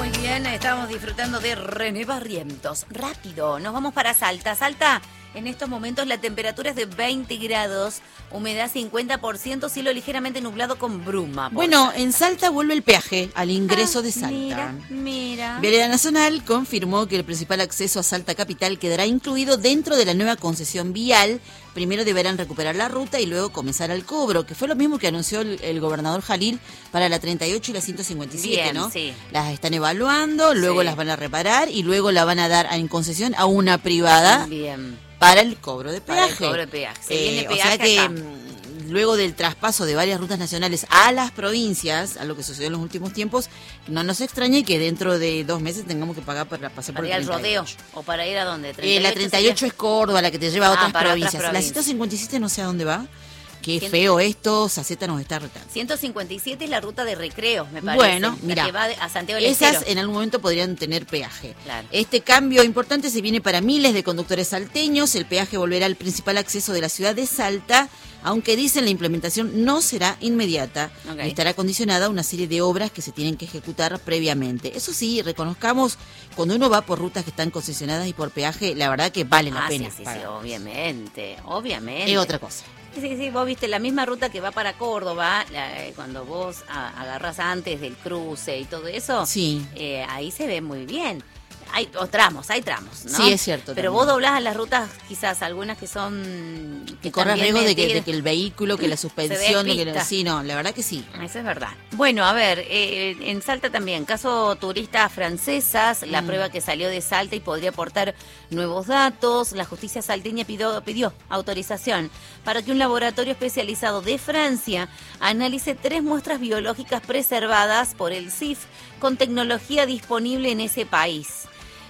Muy bien, estábamos disfrutando de René Barrientos. Rápido, nos vamos para Salta. Salta, en estos momentos la temperatura es de 20 grados, humedad 50%, cielo ligeramente nublado con bruma. Bueno, Salta. en Salta vuelve el peaje al ingreso de Salta. Mira. Vereda Nacional confirmó que el principal acceso a Salta Capital quedará incluido dentro de la nueva concesión vial. Primero deberán recuperar la ruta y luego comenzar el cobro, que fue lo mismo que anunció el gobernador Jalil para la 38 y la 157, Bien, ¿no? sí. Las están evaluando, luego Sí. las van a reparar y luego la van a dar en concesión a una privada Bien. para el cobro de Para el peaje. cobro de peaje. Se viene O peaje sea que acá. Luego del traspaso de varias rutas nacionales a las provincias, a lo que sucedió en los últimos tiempos, no nos extrañe que dentro de 2 meses tengamos que pagar para pasar por Para el ir al 38. rodeo. ¿O para ir a dónde? La 38 es Córdoba, la que te lleva a otras para otras provincias. La provincias. 157 no sé a dónde va. Qué 100. feo esto, Saceta nos está retando. 157 es la ruta de recreos, me parece. Bueno, la mira, que va a Santiago del esas Estero. en algún momento podrían tener peaje. Claro. Este cambio importante se viene para miles de conductores salteños. El peaje volverá al principal acceso de la ciudad de Salta, aunque dicen la implementación no será inmediata. Ok. Y estará condicionada a una serie de obras que se tienen que ejecutar previamente. Eso sí, reconozcamos, cuando uno va por rutas que están concesionadas y por peaje, la verdad que vale la pena. Sí, pagar. obviamente. Es otra cosa. Sí, vos viste la misma ruta que va para Córdoba, cuando vos agarras antes del cruce y todo eso, Sí. Ahí se ve muy bien. Hay tramos, ¿no? Sí, es cierto. Pero también. vos doblás a las rutas, quizás algunas que son... Que corre están bien riesgo de metidas. que el vehículo, que la suspensión, de que despista. sí, no, la verdad que sí. Eso es verdad. Bueno, a ver, en Salta también, caso turistas francesas, la prueba que salió de Salta y podría aportar nuevos datos. La justicia salteña pidió autorización para que un laboratorio especializado de Francia analice 3 muestras biológicas preservadas por el CIF con tecnología disponible en ese país.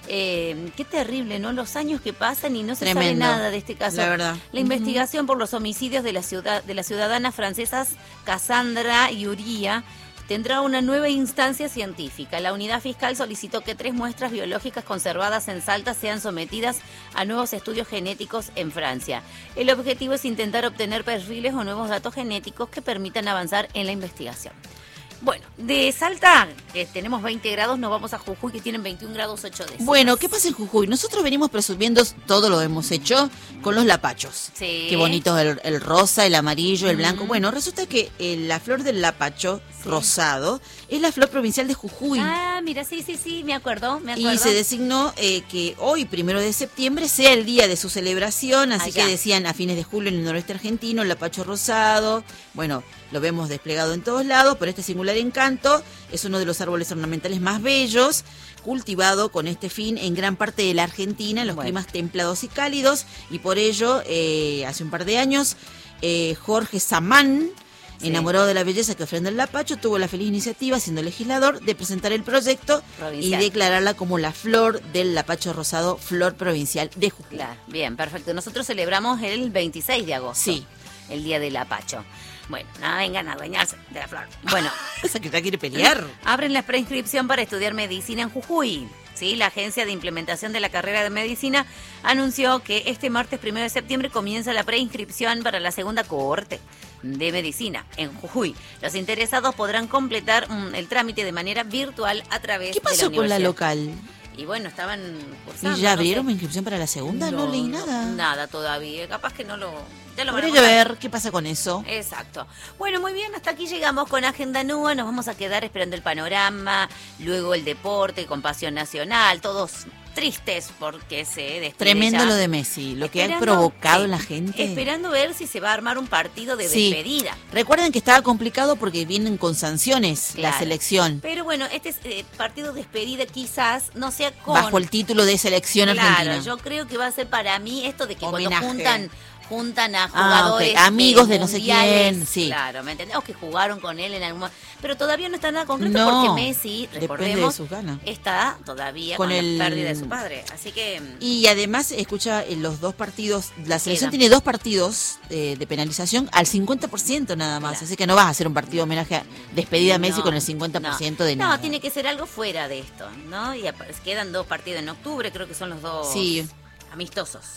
Qué terrible, ¿no? Los años que pasan y no se sabe Tremendo, nada de este caso. la verdad. La investigación por los homicidios de las ciudadanas francesas Cassandra y Uría tendrá una nueva instancia científica. La unidad fiscal solicitó que 3 muestras biológicas conservadas en Salta sean sometidas a nuevos estudios genéticos en Francia. El objetivo es intentar obtener perfiles o nuevos datos genéticos que permitan avanzar en la investigación. Bueno, de Salta, que tenemos 20 grados, nos vamos a Jujuy, que tienen 21 grados 8 décimas. Bueno, ¿qué pasa en Jujuy? Nosotros venimos presumiendo, todo lo hemos hecho, con los lapachos. Sí. Qué bonito el rosa, el amarillo, el blanco. Bueno, resulta que la flor del lapacho rosado es la flor provincial de Jujuy. Ah, mira, sí, me acuerdo. Y se designó que hoy, 1 de septiembre, sea el día de su celebración, así Allá. que decían a fines de julio en el noroeste argentino, el lapacho rosado. Bueno, lo vemos desplegado en todos lados, por este singular encanto. Es uno de los árboles ornamentales más bellos, cultivado con este fin en gran parte de la Argentina, en los climas templados y cálidos, y por ello, hace un par de años, Jorge Samán, enamorado de la belleza que ofrenda el lapacho, tuvo la feliz iniciativa, siendo legislador, de presentar el proyecto Provincial. y declararla como la flor del lapacho rosado, flor provincial de Jujuy. Claro, bien, perfecto. Nosotros celebramos el 26 de agosto. Sí. El Día del Lapacho. Bueno, nada, vengan a adueñarse de la flor. Bueno, ¿Esa que ya quiere pelear? abren la preinscripción para estudiar medicina en Jujuy. Sí, la Agencia de Implementación de la Carrera de Medicina anunció que este martes 1 de septiembre comienza la preinscripción para la segunda cohorte de medicina en Jujuy. Los interesados podrán completar el trámite de manera virtual a través ¿Qué de la pasó con la universidad. local? Y bueno, estaban cursando. ¿Y ya no abrieron sé. mi inscripción para la segunda? No leí nada. Nada todavía. Capaz que no lo... Ya lo van a Habría que contar. ver qué pasa con eso. Exacto. Bueno, muy bien, hasta aquí llegamos con Agenda Nua. Nos vamos a quedar esperando el panorama, luego el deporte con Pasión Nacional, todos tristes porque se despide Tremendo ya. lo de Messi, lo que ha Esperando, provocado sí, en la gente. Esperando ver si se va a armar un partido de Sí. despedida. Recuerden que estaba complicado porque vienen con sanciones la Claro. selección, Pero bueno, este partido de despedida quizás no sea con... bajo el título de selección Claro, argentina. yo creo que va a ser para mí esto de que Homenaje. cuando juntan a Ah, jugadores ok. Amigos de no sé mundiales, quién, sí. Claro, ¿me entendés? O que jugaron con él en algún momento. Pero todavía no está nada concreto No, porque Messi, depende recordemos, de sus ganas. está todavía con Con la pérdida de su padre. Así que... Y además, escucha, en los 2 partidos, la selección Queda. tiene 2 partidos de penalización al 50% nada más. Claro. Así que no vas a hacer un partido homenaje a despedida a Messi No, con el 50% de nada. No, tiene que ser algo fuera de esto, ¿no? Y quedan 2 partidos en octubre, creo que son los 2 Sí. amistosos.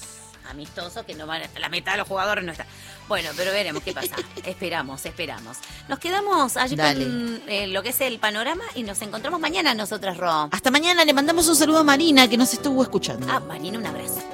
amistoso que no van, la mitad de los jugadores no está. Bueno, pero veremos qué pasa. Esperamos. Nos quedamos allí con lo que es el panorama y nos encontramos mañana nosotras, Ro. Hasta mañana. Le mandamos un saludo a Marina, que nos estuvo escuchando. Marina, un abrazo.